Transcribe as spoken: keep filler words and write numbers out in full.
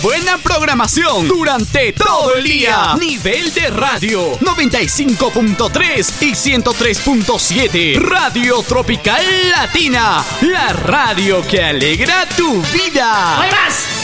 Buena programación durante todo el día. Nivel de radio noventa y cinco punto tres y ciento tres punto siete. Radio Tropical Latina, la radio que alegra tu vida. ¡Hay más!